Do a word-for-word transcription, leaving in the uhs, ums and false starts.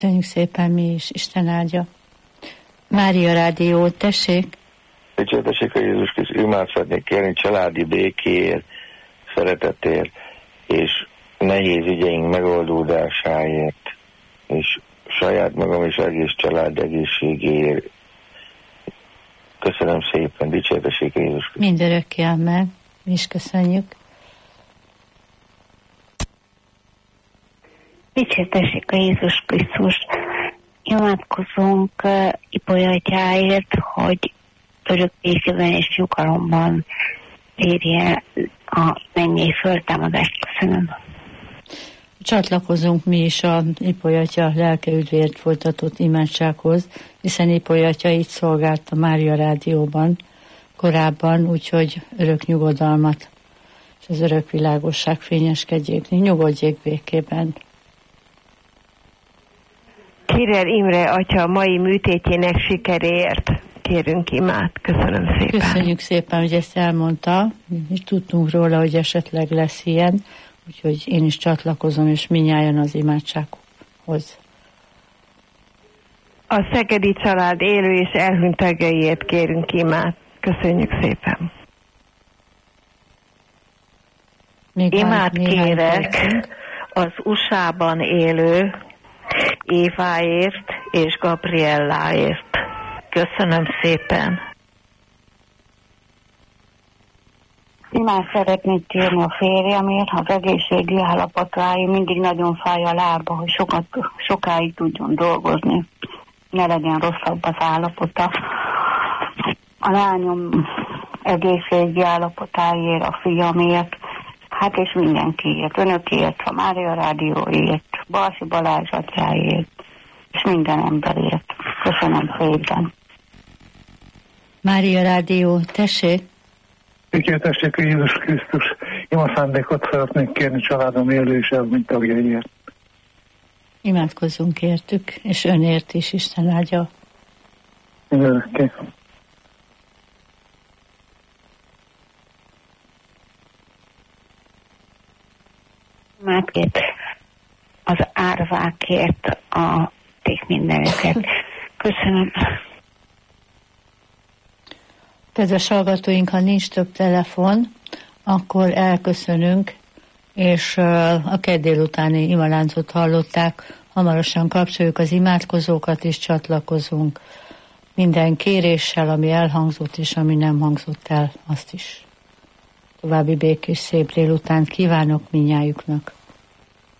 Köszönjük szépen mi is, Isten áldja. Mária Rádió, tessék! Dicsértessék a Jézus Krisztus, imát szeretnék kérni családi békéért, szeretetért, és nehéz ügyeink megoldódásáért, és saját magam és egész család egészségéért. Köszönöm szépen, dicsértessék a Jézus Krisztus. Mindörökké amen. Mi is köszönjük. Dicsértessék a Jézus Krisztus. Imádkozunk uh, Ipolyátyáért, hogy örök békében és nyugalomban érje a mennyei föltámadást. Köszönöm. Csatlakozunk mi is a Ipolyatya lelke üdvért folytatott imádsághoz, hiszen Ipolyatya itt szolgált a Mária Rádióban korábban, úgyhogy örök nyugodalmat és az örök világosság fényeskedjék, nyugodjék békében. Kirer Imre atya mai műtétjének sikeréért kérünk imát. Köszönöm szépen. Köszönjük szépen, hogy ezt elmondta. Mi tudtunk róla, hogy esetleg lesz ilyen, úgyhogy én is csatlakozom, és mindnyájan az imádsághoz. A szegedi család élő és elhunyt tagjaiért kérünk imát. Köszönjük szépen. Még imát kérek az u es á-ban élő Éváért és Gabrielláért. Köszönöm szépen. Imát szeretnék kérni a férjemért, az egészségi állapotáig, mindig nagyon fáj a lába, hogy sokat, sokáig tudjon dolgozni, ne legyen rosszabb az állapota. A lányom egészségi állapotáért, a fiamért, hát és mindenkiért, önökért, a Mária Rádióért, Balsi Balázs atyáért, és minden emberért. Köszönöm szépen. Mária Rádió, tessék! Dicsértessék a Jézus Krisztus. Ima szándékot szeretnék kérni családom élő és elhunyt tagjaiért. Imádkozzunk értük, és önért is, Isten áldja. Örökké. Imádkért az árvákért, a ték mindeneket. Köszönöm. Kedves hallgatóink, ha nincs több telefon, akkor elköszönünk, és a kedd délutáni imaláncot hallották. Hamarosan kapcsoljuk az imádkozókat, és csatlakozunk minden kéréssel, ami elhangzott, és ami nem hangzott el, azt is. További békés, szép délutánt kívánok mindnyájuknak.